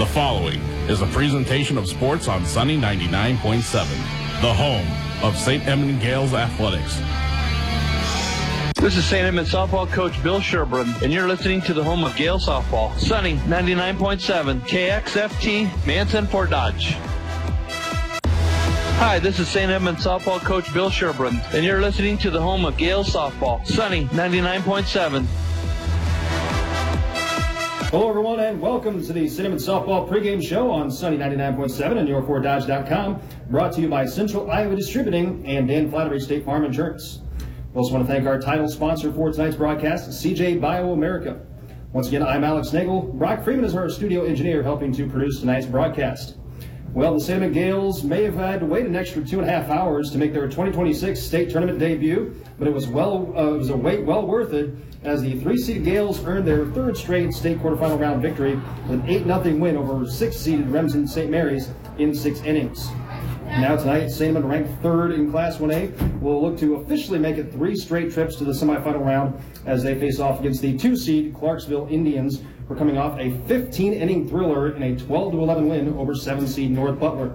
The following is a presentation of sports on Sunny 99.7, the home of St. Edmund Gales Athletics. This is St. Edmund softball coach Bill Sherburne, and you're listening to the home of Gale softball, Sunny 99.7, KXFT, Manson, Fort Dodge. Hi, this is St. Edmund softball coach Bill Sherburne, and you're listening to the home of Gale softball, Sunny 99.7. Hello, everyone, and welcome to the St. Edmund Softball pregame show on Sunny 99.7 and YourFortDodge.com, brought to you by Central Iowa Distributing and Dan Flattery State Farm Insurance. We also want to thank our title sponsor for tonight's broadcast, CJ Bio America. Once again, I'm Alex Nagel. Brock Freeman is our studio engineer helping to produce tonight's broadcast. Well, the St. Edmund Gales may have had to wait an extra 2.5 hours to make their 2026 state tournament debut, but it was a wait well worth it, as the 3-seeded Gales earned their third straight state quarterfinal round victory with an 8-0 win over 6-seeded Remsen St. Mary's in 6 innings. Now tonight, St. Edmund, ranked third in Class 1A, will look to officially make it 3 straight trips to the semifinal round as they face off against the 2-seed Clarksville Indians, who are coming off a 15-inning thriller in a 12-11 win over 7-seed North Butler.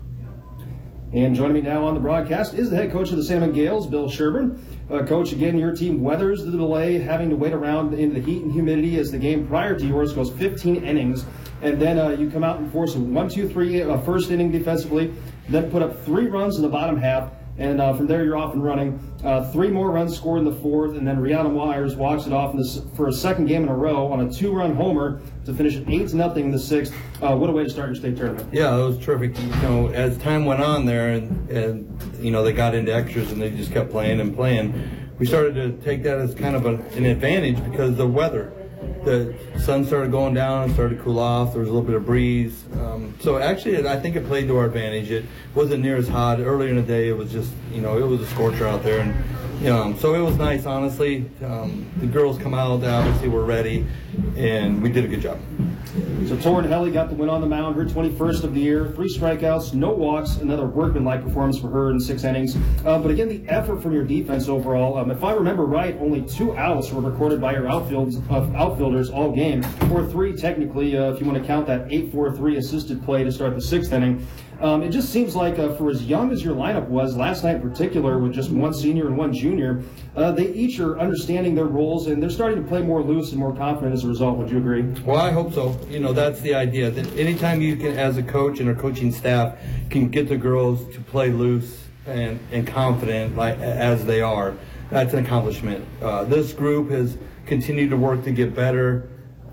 And joining me now on the broadcast is the head coach of the St. Edmund Gales, Bill Sherburne. Coach, again, your team weathers the delay, having to wait around in the heat and humidity as the game prior to yours goes 15 innings. And then you come out and force a 1-2-3 first inning defensively, then put up 3 runs in the bottom half, and from there you're off and running. 3 more runs scored in the 4th, and then Rihanna Wires walks it off for a second game in a row on a 2-run homer to finish at 8-0 in the 6th. What a way to start your state tournament. Yeah, it was terrific. You know, as time went on there and you know, they got into extras and they just kept playing and playing, we started to take that as kind of an advantage because of the weather. The sun started going down and started to cool off. There was a little bit of breeze. So actually, I think it played to our advantage. It wasn't near as hot. Earlier in the day, it was just, you know, it was a scorcher out there. And, you know, so it was nice, honestly. The girls come out, they obviously were ready, and we did a good job. So Torrin Helly got the win on the mound, her 21st of the year, 3 strikeouts, no walks, another workmanlike performance for her in 6 innings. But again, the effort from your defense overall, if I remember right, only 2 outs were recorded by your outfielders all game, or 3 technically, if you want to count that 8-4-3 assisted play to start the 6th inning. It just seems like for as young as your lineup was, last night in particular, with just 1 senior and 1 junior, they each are understanding their roles, and they're starting to play more loose and more confident as a result. Would you agree? Well, I hope so. You know, that's the idea. That anytime you can, as a coach and our coaching staff, can get the girls to play loose and confident like as they are, that's an accomplishment. This group has continued to work to get better.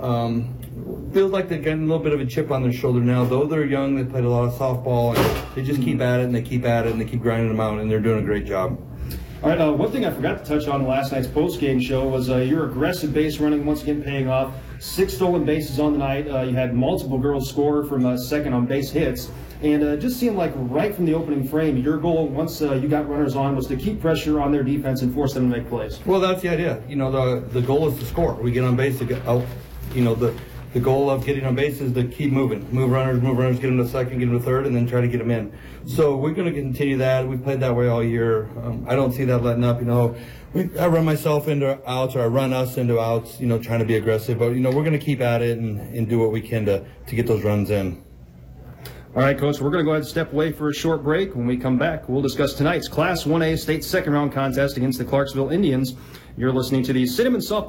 Feels like they're getting a little bit of a chip on their shoulder now. Though they're young, they played a lot of softball, and they just keep at it, and they keep at it, and they keep grinding them out, and they're doing a great job. All right, one thing I forgot to touch on in last night's post-game show was your aggressive base running once again paying off. 6 stolen bases on the night. You had multiple girls score from second on base hits. And it just seemed like right from the opening frame, your goal, once you got runners on, was to keep pressure on their defense and force them to make plays. Well, that's the idea. You know, the goal is to score. We get on base to get out. You know, the goal of getting on base is to keep moving. Move runners, get them to second, get them to third, and then try to get them in. So we're going to continue that. We've played that way all year. I don't see that letting up. You know, I run myself into outs, or I run us into outs, you know, trying to be aggressive. But, you know, we're going to keep at it and do what we can to get those runs in. All right, Coach, we're going to go ahead and step away for a short break. When we come back, we'll discuss tonight's Class 1A state second round contest against the Clarksville Indians. You're listening to the St. Edmund Softball